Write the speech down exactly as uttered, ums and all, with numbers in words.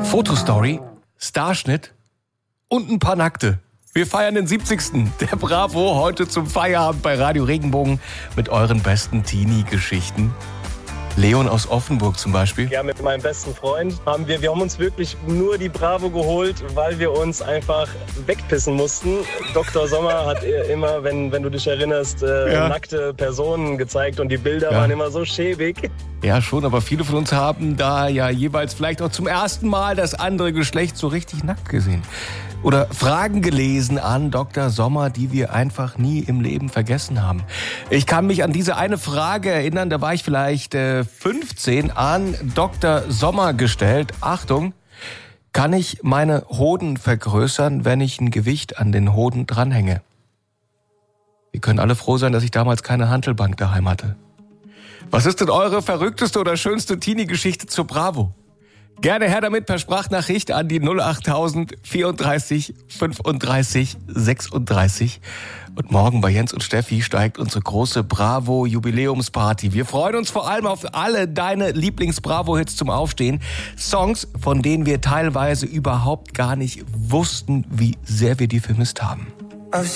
Fotostory, Starschnitt und ein paar Nackte. Wir feiern den siebzigsten der Bravo heute zum Feierabend bei Radio Regenbogen mit euren besten Teenie-Geschichten. Leon aus Offenburg zum Beispiel. Ja, mit meinem besten Freund haben wir, wir haben uns wirklich nur die Bravo geholt, weil wir uns einfach wegpissen mussten. Doktor Sommer hat immer, wenn, wenn du dich erinnerst, äh, ja. nackte Personen gezeigt und die Bilder ja. waren immer so schäbig. Ja, schon, aber viele von uns haben da ja jeweils vielleicht auch zum ersten Mal das andere Geschlecht so richtig nackt gesehen. Oder Fragen gelesen an Doktor Sommer, die wir einfach nie im Leben vergessen haben. Ich kann mich an diese eine Frage erinnern, da war ich vielleicht äh, fünfzehn, an Doktor Sommer gestellt. Achtung, kann ich meine Hoden vergrößern, wenn ich ein Gewicht an den Hoden dranhänge? Wir können alle froh sein, dass ich damals keine Hantelbank daheim hatte. Was ist denn eure verrückteste oder schönste Teenie-Geschichte zur Bravo? Gerne her damit per Sprachnachricht an die null acht tausend vierunddreißig fünfunddreißig sechsunddreißig. Und morgen bei Jens und Steffi steigt unsere große Bravo-Jubiläumsparty. Wir freuen uns vor allem auf alle deine Lieblings-Bravo-Hits zum Aufstehen. Songs, von denen wir teilweise überhaupt gar nicht wussten, wie sehr wir die vermisst haben.